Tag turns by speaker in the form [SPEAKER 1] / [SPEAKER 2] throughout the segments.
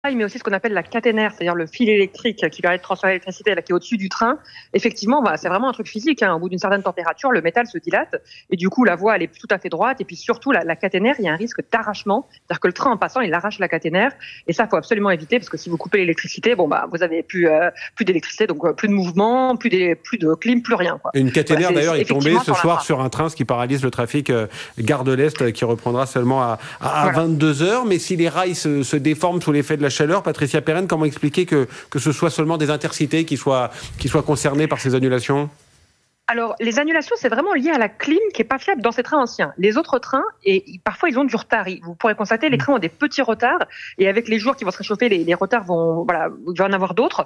[SPEAKER 1] mais aussi ce qu'on appelle la caténaire, c'est-à-dire le fil électrique qui permet de transférer l'électricité là, qui est au-dessus du train. Effectivement, c'est vraiment un truc physique. Au bout d'une certaine température, le métal se dilate et du coup, la voie, elle est tout à fait droite. Et puis surtout, la caténaire, il y a un risque d'arrachement. C'est-à-dire que le train, en passant, il arrache la caténaire. Et ça, faut absolument éviter parce que si vous coupez l'électricité, vous avez plus d'électricité, donc plus de mouvement, plus de clim, plus rien, quoi.
[SPEAKER 2] Et une caténaire, d'ailleurs, est tombée ce soir sur un train, ce qui paralyse le trafic gare de l'Est, qui reprendra seulement à 22h. Mais si les rails se déforment sous l'effet de la chaleur, Patricia Perren, comment expliquer que ce soit seulement des intercités qui soient concernés par ces annulations ?
[SPEAKER 1] Alors, les annulations, c'est vraiment lié à la clim qui est pas fiable dans ces trains anciens. Les autres trains, parfois, ils ont du retard. Vous pourrez constater, les trains ont des petits retards. Et avec les jours qui vont se réchauffer, les retards il va en avoir d'autres.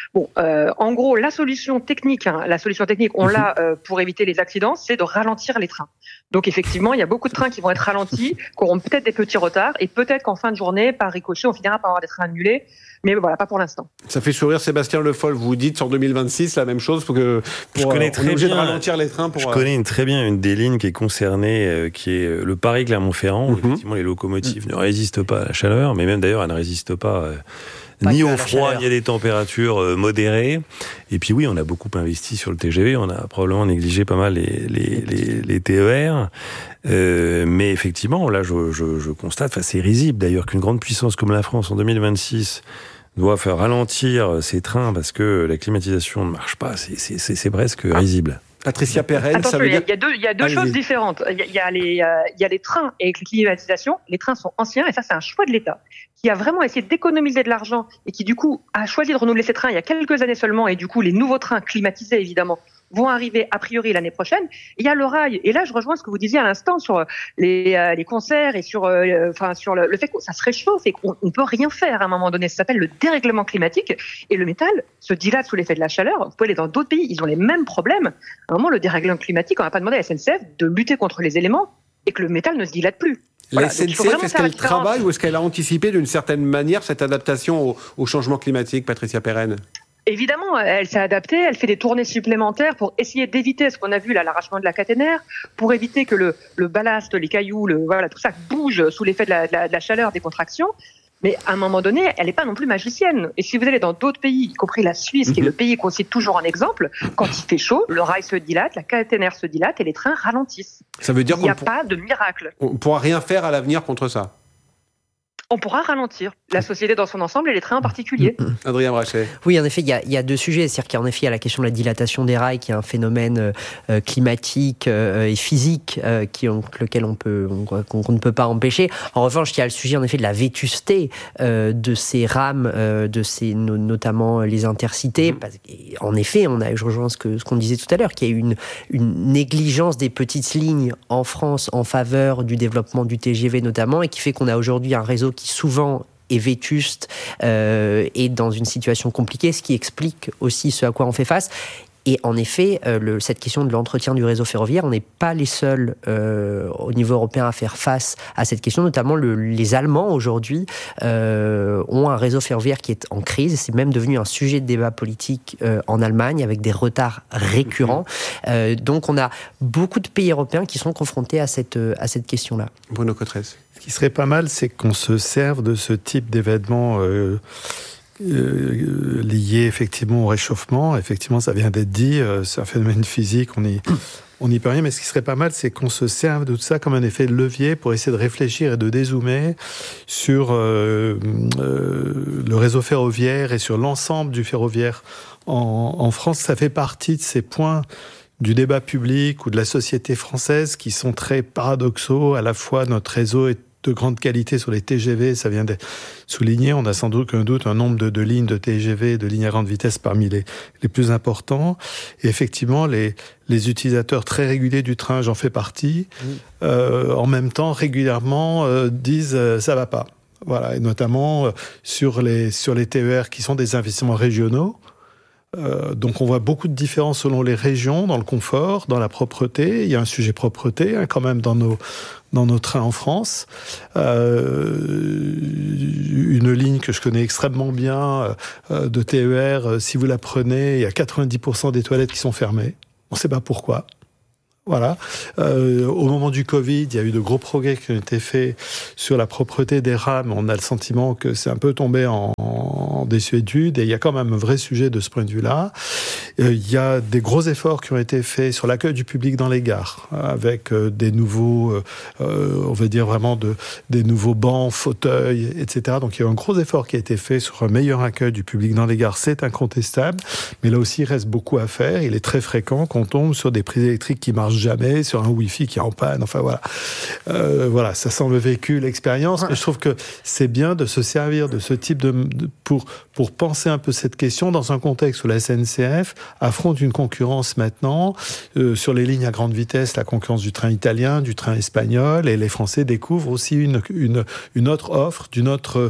[SPEAKER 1] En gros, la solution technique, on l'a pour éviter les accidents, c'est de ralentir les trains. Donc, effectivement, il y a beaucoup de trains qui vont être ralentis, qui auront peut-être des petits retards. Et peut-être qu'en fin de journée, par ricochet, on finira par avoir des trains annulés. Mais voilà, pas pour l'instant.
[SPEAKER 2] Ça fait sourire Sébastien Le Foll. Vous dites sur 2026 la même chose
[SPEAKER 3] je connais très bien
[SPEAKER 2] de ralentir les trains.
[SPEAKER 3] Je connais très bien une des lignes qui est concernée, qui est le Paris-Clermont-Ferrand, où effectivement les locomotives ne résistent pas à la chaleur, mais même d'ailleurs elles ne résistent pas ni au froid, ni à des températures modérées. Et puis oui, on a beaucoup investi sur le TGV, on a probablement négligé pas mal les TER. Mais effectivement, là, je constate, c'est risible d'ailleurs qu'une grande puissance comme la France en 2026 doit faire ralentir ses trains parce que la climatisation ne marche pas. C'est presque risible.
[SPEAKER 2] Patricia Perren,
[SPEAKER 1] attention,
[SPEAKER 2] ça veut dire...
[SPEAKER 1] Il y a deux choses différentes. Il y a les trains et les climatisations. Les trains sont anciens et ça, c'est un choix de l'État qui a vraiment essayé d'économiser de l'argent et qui, du coup, a choisi de renouveler ces trains il y a quelques années seulement. Et du coup, les nouveaux trains climatisés, évidemment, vont arriver a priori l'année prochaine. Il y a le rail. Et là, je rejoins ce que vous disiez à l'instant sur les concerts et sur le fait que ça se réchauffe et qu'on ne peut rien faire à un moment donné. Ça s'appelle le dérèglement climatique. Et le métal se dilate sous l'effet de la chaleur. Vous pouvez aller dans d'autres pays, ils ont les mêmes problèmes. À un moment, le dérèglement climatique, on n'a pas demandé à la SNCF de lutter contre les éléments et que le métal ne se dilate plus.
[SPEAKER 2] La SNCF, est-ce qu'elle travaille ou est-ce qu'elle a anticipé d'une certaine manière cette adaptation au changement climatique, Patricia Perren ?
[SPEAKER 1] Évidemment, elle s'est adaptée, elle fait des tournées supplémentaires pour essayer d'éviter ce qu'on a vu là, l'arrachement de la caténaire, pour éviter que le ballast, les cailloux, tout ça bouge sous l'effet de la chaleur des contractions. Mais à un moment donné, elle n'est pas non plus magicienne. Et si vous allez dans d'autres pays, y compris la Suisse, qui est le pays qu'on cite toujours en exemple, quand il fait chaud, le rail se dilate, la caténaire se dilate et les trains ralentissent.
[SPEAKER 2] Ça veut dire
[SPEAKER 1] qu'il n'y a pas de miracle.
[SPEAKER 2] On ne pourra rien faire à l'avenir contre ça.
[SPEAKER 1] On pourra ralentir la société dans son ensemble et les trains en particulier.
[SPEAKER 2] Adrien Brachet.
[SPEAKER 4] Oui, en effet, il y a deux sujets. C'est-à-dire qu'il y a la question de la dilatation des rails, qui est un phénomène climatique et physique lequel qu'on ne peut pas empêcher. En revanche, il y a le sujet en effet de la vétusté de ces rames, notamment les intercités. Parce qu'en effet, je rejoins ce qu'on disait tout à l'heure, qu'il y a eu une négligence des petites lignes en France en faveur du développement du TGV notamment, et qui fait qu'on a aujourd'hui un réseau qui souvent est vétuste et dans une situation compliquée, ce qui explique aussi ce à quoi on fait face. Et en effet, cette question de l'entretien du réseau ferroviaire, on n'est pas les seuls au niveau européen à faire face à cette question. Notamment, les Allemands, aujourd'hui, ont un réseau ferroviaire qui est en crise. C'est même devenu un sujet de débat politique en Allemagne, avec des retards récurrents. Donc, on a beaucoup de pays européens qui sont confrontés à cette question-là.
[SPEAKER 2] Bruno Cotresse.
[SPEAKER 5] Ce qui serait pas mal, c'est qu'on se serve de ce type d'événements liés effectivement au réchauffement. Effectivement, ça vient d'être dit, c'est un phénomène physique, on n'y peut rien, mais ce qui serait pas mal, c'est qu'on se serve de tout ça comme un effet de levier pour essayer de réfléchir et de dézoomer sur le réseau ferroviaire et sur l'ensemble du ferroviaire en France. Ça fait partie de ces points du débat public ou de la société française qui sont très paradoxaux. À la fois, notre réseau est de grande qualité sur les TGV, ça vient d'être souligné. On a sans doute un nombre de lignes de TGV, de lignes à grande vitesse parmi les plus importants. Et effectivement, les utilisateurs très réguliers du train, j'en fais partie, en même temps, régulièrement disent ça va pas. Voilà, et notamment sur les TER qui sont des investissements régionaux. Donc on voit beaucoup de différences selon les régions, dans le confort, dans la propreté. Il y a un sujet propreté quand même dans nos trains en France. Une ligne que je connais extrêmement bien de TER, si vous la prenez, il y a 90% des toilettes qui sont fermées. On ne sait pas pourquoi. Voilà. Au moment du Covid, il y a eu de gros progrès qui ont été faits sur la propreté des rames. On a le sentiment que c'est un peu tombé en désuétude et il y a quand même un vrai sujet de ce point de vue-là. Il y a des gros efforts qui ont été faits sur l'accueil du public dans les gares, avec des nouveaux, on va dire vraiment des nouveaux bancs, fauteuils, etc. Donc il y a un gros effort qui a été fait sur un meilleur accueil du public dans les gares, c'est incontestable. Mais là aussi, il reste beaucoup à faire. Il est très fréquent qu'on tombe sur des prises électriques qui marchent jamais, sur un Wi-Fi qui est en panne. Enfin voilà, voilà, ça sent le vécu, l'expérience. Ouais. Mais je trouve que c'est bien de se servir de ce type pour penser un peu cette question dans un contexte où la SNCF affronte une concurrence maintenant sur les lignes à grande vitesse, la concurrence du train italien, du train espagnol, et les Français découvrent aussi une autre offre d'une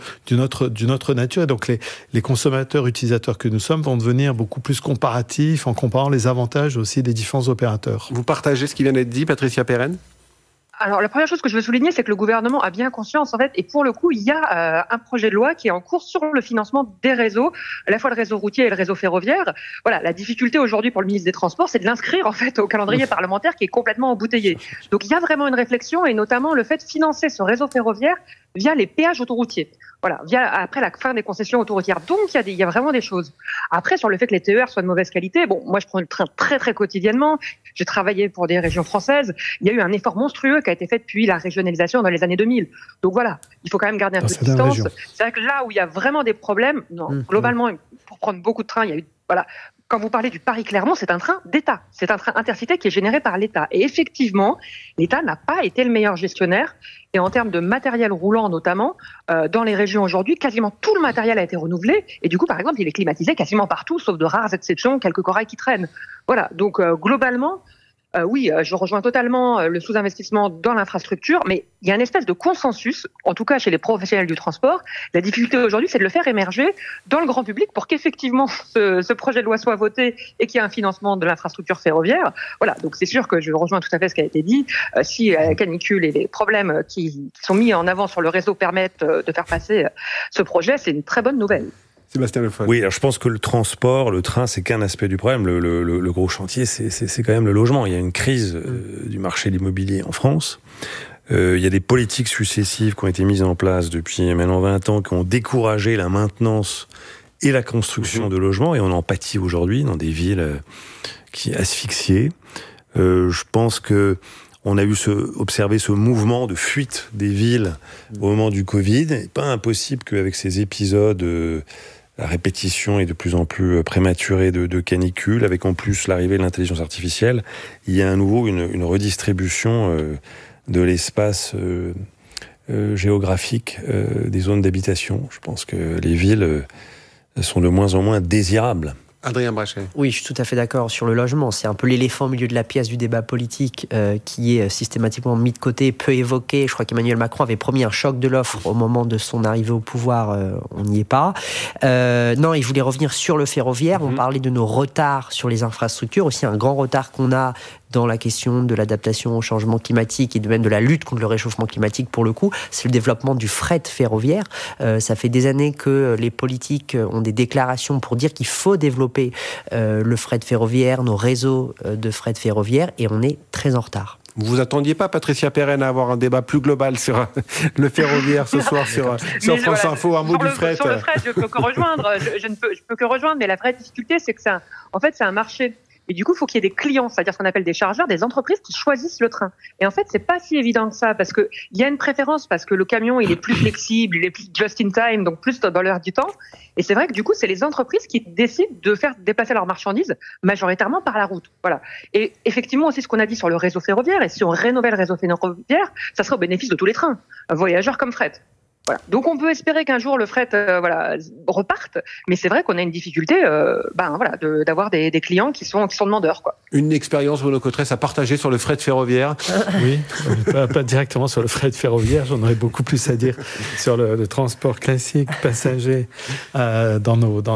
[SPEAKER 5] autre nature. Et donc les consommateurs, utilisateurs que nous sommes vont devenir beaucoup plus comparatifs en comparant les avantages aussi des différents opérateurs.
[SPEAKER 2] Vous partagez ce qui vient d'être dit, Patricia Perren ?
[SPEAKER 1] Alors, la première chose que je veux souligner, c'est que le gouvernement a bien conscience, en fait, et pour le coup, il y a un projet de loi qui est en cours sur le financement des réseaux, à la fois le réseau routier et le réseau ferroviaire. Voilà, la difficulté aujourd'hui pour le ministre des Transports, c'est de l'inscrire, en fait, au calendrier parlementaire qui est complètement embouteillé. Donc, il y a vraiment une réflexion, et notamment le fait de financer ce réseau ferroviaire via les péages autoroutiers. Voilà, après la fin des concessions autoroutières. Donc, il y a vraiment des choses. Après, sur le fait que les TER soient de mauvaise qualité, bon, moi, je prends le train très, très quotidiennement. J'ai travaillé pour des régions françaises. Il y a eu un effort monstrueux qui a été fait depuis la régionalisation dans les années 2000. Donc voilà, il faut quand même garder un peu de distance. C'est vrai que là où il y a vraiment des problèmes, globalement, pour prendre beaucoup de trains, il y a eu, voilà. Quand vous parlez du Paris-Clermont, c'est un train d'État. C'est un train intercité qui est généré par l'État. Et effectivement, l'État n'a pas été le meilleur gestionnaire. Et en termes de matériel roulant, notamment, dans les régions aujourd'hui, quasiment tout le matériel a été renouvelé. Et du coup, par exemple, il est climatisé quasiment partout, sauf de rares exceptions, quelques corails qui traînent. Voilà. Donc, globalement, oui, je rejoins totalement le sous-investissement dans l'infrastructure, mais il y a une espèce de consensus, en tout cas chez les professionnels du transport. La difficulté aujourd'hui, c'est de le faire émerger dans le grand public pour qu'effectivement ce projet de loi soit voté et qu'il y ait un financement de l'infrastructure ferroviaire. Voilà, donc c'est sûr que je rejoins tout à fait ce qui a été dit. Si la canicule et les problèmes qui sont mis en avant sur le réseau permettent de faire passer ce projet, c'est une très bonne nouvelle.
[SPEAKER 2] Sébastien Le Foll.
[SPEAKER 3] Oui, alors je pense que le transport, le train, c'est qu'un aspect du problème. Le gros chantier, c'est quand même le logement. Il y a une crise du marché de l'immobilier en France. Il y a des politiques successives qui ont été mises en place depuis maintenant 20 ans, qui ont découragé la maintenance et la construction de logements. Et on en pâtit aujourd'hui dans des villes qui asphyxiées. Je pense que on a observé ce mouvement de fuite des villes au moment du Covid. Il n'est pas impossible qu'avec ces épisodes... la répétition est de plus en plus prématurée de canicule, avec en plus l'arrivée de l'intelligence artificielle, il y a à nouveau une redistribution de l'espace géographique des zones d'habitation. Je pense que les villes sont de moins en moins désirables.
[SPEAKER 2] Adrien Brachet.
[SPEAKER 4] Oui, je suis tout à fait d'accord sur le logement. C'est un peu l'éléphant au milieu de la pièce du débat politique qui est systématiquement mis de côté, peu évoqué. Je crois qu'Emmanuel Macron avait promis un choc de l'offre au moment de son arrivée au pouvoir. On n'y est pas. Non, il voulait revenir sur le ferroviaire. On parlait de nos retards sur les infrastructures. Aussi un grand retard qu'on a dans la question de l'adaptation au changement climatique et même de la lutte contre le réchauffement climatique pour le coup, c'est le développement du fret ferroviaire. Ça fait des années que les politiques ont des déclarations pour dire qu'il faut développer le fret ferroviaire, nos réseaux de fret ferroviaire, et on est très en retard.
[SPEAKER 2] Vous attendiez pas, Patricia Perren, à avoir un débat plus global sur le ferroviaire ce soir sur France Info, un mot du fret.
[SPEAKER 1] Sur le fret, je peux que rejoindre. Je peux que rejoindre, mais la vraie difficulté, c'est que c'est un marché. Et du coup, il faut qu'il y ait des clients, c'est-à-dire ce qu'on appelle des chargeurs, des entreprises qui choisissent le train. Et en fait, c'est pas si évident que ça, parce que il y a une préférence, parce que le camion, il est plus flexible, il est plus just in time, donc plus dans l'heure du temps. Et c'est vrai que du coup, c'est les entreprises qui décident de faire déplacer leurs marchandises majoritairement par la route. Voilà. Et effectivement aussi, ce qu'on a dit sur le réseau ferroviaire, et si on rénovait le réseau ferroviaire, ça serait au bénéfice de tous les trains, voyageurs comme fret. Voilà. Donc on peut espérer qu'un jour le fret reparte, mais c'est vrai qu'on a une difficulté d'avoir des clients qui sont demandeurs, quoi.
[SPEAKER 2] Une expérience, Bruno Cotresse, à partager sur le fret ferroviaire.
[SPEAKER 5] Oui, pas directement sur le fret ferroviaire, j'en aurais beaucoup plus à dire sur le transport classique passager dans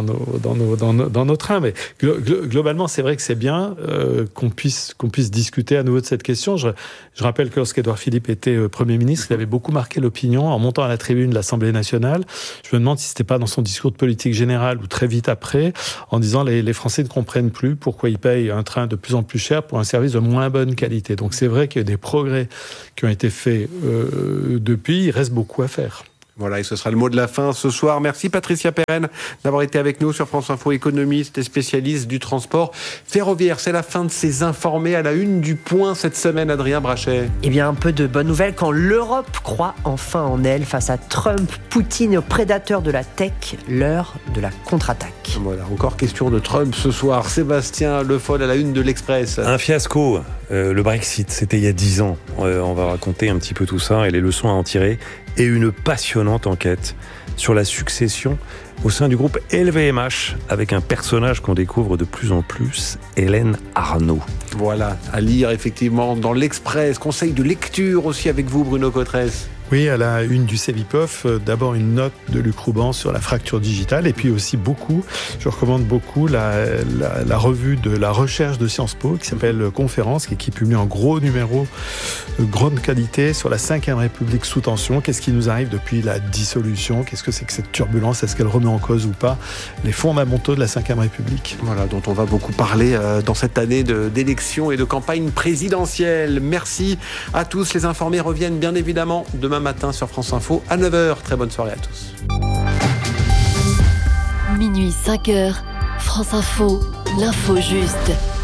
[SPEAKER 5] nos trains. Mais globalement, c'est vrai que c'est bien qu'on puisse discuter à nouveau de cette question. Je rappelle que lorsqu'Édouard Philippe était Premier ministre, il avait beaucoup marqué l'opinion en montant à la tribune une de l'Assemblée nationale. Je me demande si c'était pas dans son discours de politique générale ou très vite après, en disant les Français ne comprennent plus pourquoi ils payent un train de plus en plus cher pour un service de moins bonne qualité. Donc c'est vrai qu'il y a des progrès qui ont été faits depuis, il reste beaucoup à faire.
[SPEAKER 2] Voilà, et ce sera le mot de la fin ce soir. Merci Patricia Perren d'avoir été avec nous sur France Info, économiste et spécialiste du transport ferroviaire. C'est la fin de ces informés à la une du Point cette semaine, Adrien Brachet.
[SPEAKER 4] Eh bien, un peu de bonnes nouvelles quand l'Europe croit enfin en elle face à Trump, Poutine et aux prédateurs de la tech, l'heure de la contre-attaque.
[SPEAKER 2] Voilà, encore question de Trump ce soir. Sébastien Le Foll à la une de l'Express.
[SPEAKER 3] Un fiasco, le Brexit, c'était il y a 10 ans. On va raconter un petit peu tout ça et les leçons à en tirer. Et une passionnante enquête sur la succession au sein du groupe LVMH avec un personnage qu'on découvre de plus en plus, Hélène Arnaud.
[SPEAKER 2] Voilà, à lire effectivement dans l'Express. Conseil de lecture aussi avec vous, Bruno Cotresse.
[SPEAKER 5] Oui, à la une du Cevipof, d'abord une note de Luc Rouban sur la fracture digitale et puis aussi je recommande beaucoup la revue de la recherche de Sciences Po qui s'appelle Conférence, qui publie un gros numéro de grande qualité sur la 5e République sous tension. Qu'est-ce qui nous arrive depuis la dissolution? Qu'est-ce que c'est que cette turbulence? Est-ce qu'elle remet en cause ou pas les fondamentaux de la 5e République?
[SPEAKER 2] Voilà, dont on va beaucoup parler dans cette année d'élections et de campagne présidentielle. Merci à tous. Les informés reviennent bien évidemment demain matin sur France Info à 9h. Très bonne soirée à tous.
[SPEAKER 6] Minuit 5h, France Info, l'info juste.